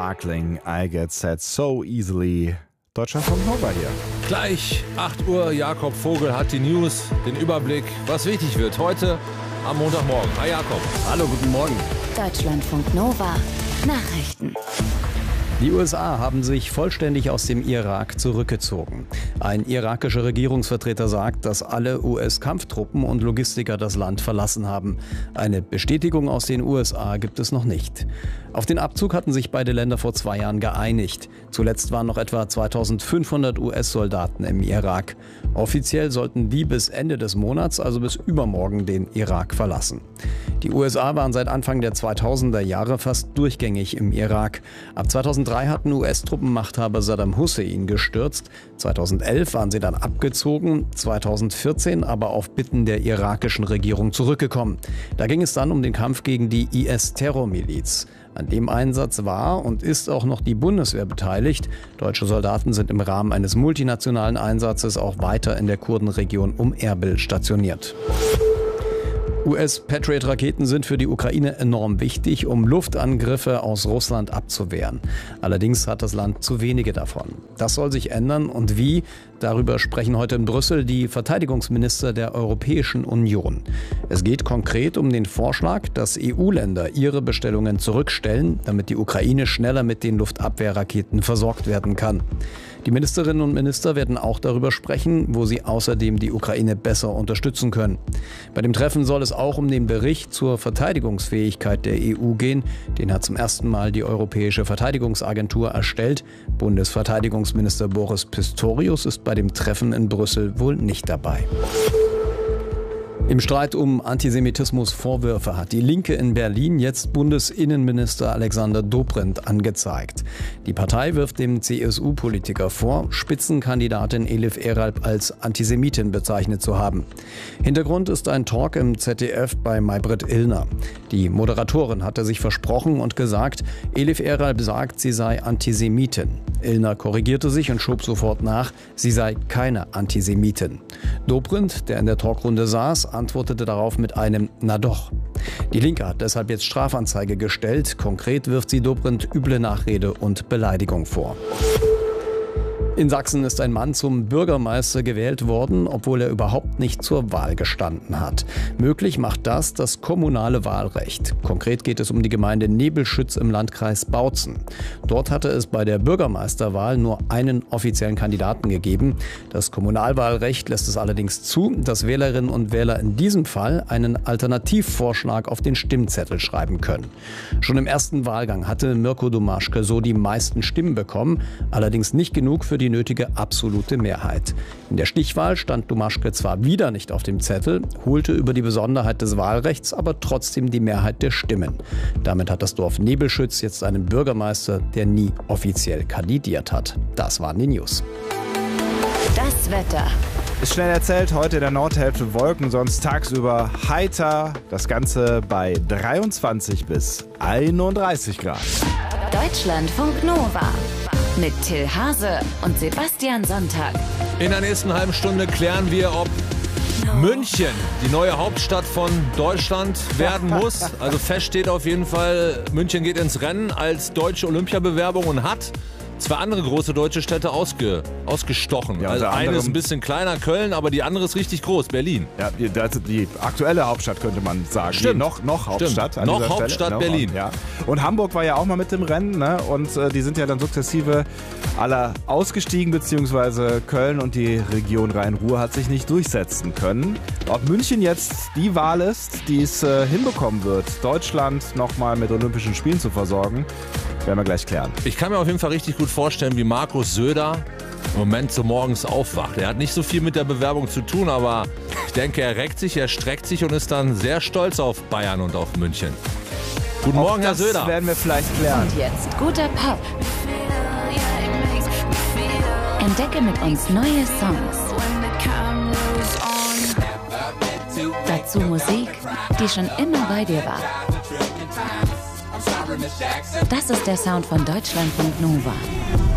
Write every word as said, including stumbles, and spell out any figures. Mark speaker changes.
Speaker 1: Sparkling, I get sad so easily. Deutschlandfunk Nova hier.
Speaker 2: Gleich acht Uhr, Jakob Vogel hat die News, den Überblick, was wichtig wird heute am Montagmorgen. Hi Jakob.
Speaker 3: Hallo, guten Morgen.
Speaker 4: Deutschlandfunk Nova Nachrichten.
Speaker 3: Die U S A haben sich vollständig aus dem Irak zurückgezogen. Ein irakischer Regierungsvertreter sagt, dass alle U S-Kampftruppen und Logistiker das Land verlassen haben. Eine Bestätigung aus den U S A gibt es noch nicht. Auf den Abzug hatten sich beide Länder vor zwei Jahren geeinigt. Zuletzt waren noch etwa zweitausendfünfhundert U S-Soldaten im Irak. Offiziell sollten die bis Ende des Monats, also bis übermorgen, den Irak verlassen. Die U S A waren seit Anfang der zweitausender Jahre fast durchgängig im Irak. Ab zweitausenddrei hatten U S-Truppenmachthaber Saddam Hussein gestürzt. zweitausendelf waren sie dann abgezogen, zweitausendvierzehn aber auf Bitten der irakischen Regierung zurückgekommen. Da ging es dann um den Kampf gegen die I S-Terrormiliz. An dem Einsatz war und ist auch noch die Bundeswehr beteiligt. Deutsche Soldaten sind im Rahmen eines multinationalen Einsatzes auch weiter in der Kurdenregion um Erbil stationiert. U S-Patriot-Raketen sind für die Ukraine enorm wichtig, um Luftangriffe aus Russland abzuwehren. Allerdings hat das Land zu wenige davon. Das soll sich ändern und wie? Darüber sprechen heute in Brüssel die Verteidigungsminister der Europäischen Union. Es geht konkret um den Vorschlag, dass E U-Länder ihre Bestellungen zurückstellen, damit die Ukraine schneller mit den Luftabwehrraketen versorgt werden kann. Die Ministerinnen und Minister werden auch darüber sprechen, wo sie außerdem die Ukraine besser unterstützen können. Bei dem Treffen soll es auch um den Bericht zur Verteidigungsfähigkeit der E U gehen. Den hat zum ersten Mal die Europäische Verteidigungsagentur erstellt. Bundesverteidigungsminister Boris Pistorius ist bei dem Treffen in Brüssel wohl nicht dabei. Im Streit um Antisemitismusvorwürfe hat die Linke in Berlin jetzt Bundesinnenminister Alexander Dobrindt angezeigt. Die Partei wirft dem C S U-Politiker vor, Spitzenkandidatin Elif Eralp als Antisemitin bezeichnet zu haben. Hintergrund ist ein Talk im Z D F bei Maybrit Illner. Die Moderatorin hatte sich versprochen und gesagt, Elif Eralp sagt, sie sei Antisemitin. Illner korrigierte sich und schob sofort nach, sie sei keine Antisemitin. Dobrindt, der in der Talkrunde saß, antwortete darauf mit einem Na doch. Die Linke hat deshalb jetzt Strafanzeige gestellt. Konkret wirft sie Dobrindt üble Nachrede und Beleidigung vor. In Sachsen ist ein Mann zum Bürgermeister gewählt worden, obwohl er überhaupt nicht zur Wahl gestanden hat. Möglich macht das das kommunale Wahlrecht. Konkret geht es um die Gemeinde Nebelschütz im Landkreis Bautzen. Dort hatte es bei der Bürgermeisterwahl nur einen offiziellen Kandidaten gegeben. Das Kommunalwahlrecht lässt es allerdings zu, dass Wählerinnen und Wähler in diesem Fall einen Alternativvorschlag auf den Stimmzettel schreiben können. Schon im ersten Wahlgang hatte Mirko Domaschke so die meisten Stimmen bekommen, allerdings nicht genug für die nötige absolute Mehrheit. In der Stichwahl stand Domaschke zwar wieder nicht auf dem Zettel, holte über die Besonderheit des Wahlrechts aber trotzdem die Mehrheit der Stimmen. Damit hat das Dorf Nebelschütz jetzt einen Bürgermeister, der nie offiziell kandidiert hat. Das waren die News.
Speaker 4: Das Wetter.
Speaker 1: Ist schnell erzählt, heute in der Nordhälfte Wolken, sonst tagsüber heiter. Das Ganze bei dreiundzwanzig bis einunddreißig Grad.
Speaker 4: Deutschlandfunk Nova. Mit Till Hase und Sebastian Sonntag.
Speaker 2: In der nächsten halben Stunde klären wir, ob München die neue Hauptstadt von Deutschland werden muss. Also fest steht auf jeden Fall, München geht ins Rennen als deutsche Olympiabewerbung und hat zwei andere große deutsche Städte ausge, ausgestochen.
Speaker 1: Ja,
Speaker 2: also eine
Speaker 1: anderem,
Speaker 2: ist ein bisschen kleiner, Köln, aber die andere ist richtig groß, Berlin.
Speaker 1: Ja, die, das, die aktuelle Hauptstadt könnte man sagen.
Speaker 2: Stimmt.
Speaker 1: Die noch, noch Hauptstadt.
Speaker 2: Stimmt. Noch Hauptstadt
Speaker 1: Stelle.
Speaker 2: Berlin.
Speaker 1: Ja. Und Hamburg war ja auch mal mit im Rennen, ne? Und äh, die sind ja dann sukzessive alle ausgestiegen, beziehungsweise Köln und die Region Rhein-Ruhr hat sich nicht durchsetzen können. Ob München jetzt die Wahl ist, die es äh, hinbekommen wird, Deutschland nochmal mit Olympischen Spielen zu versorgen, werden wir gleich klären.
Speaker 2: Ich kann mir auf jeden Fall richtig gut vorstellen, wie Markus Söder im Moment so morgens aufwacht. Er hat nicht so viel mit der Bewerbung zu tun, aber ich denke, er reckt sich, er streckt sich und ist dann sehr stolz auf Bayern und auf München. Guten
Speaker 1: Auch
Speaker 2: Morgen, Herr
Speaker 1: das
Speaker 2: Söder.
Speaker 1: werden wir vielleicht klären.
Speaker 4: Und jetzt guter Pop. Entdecke mit uns neue Songs. Dazu Musik, die schon immer bei dir war. Das ist der Sound von Deutschlandfunk Nova.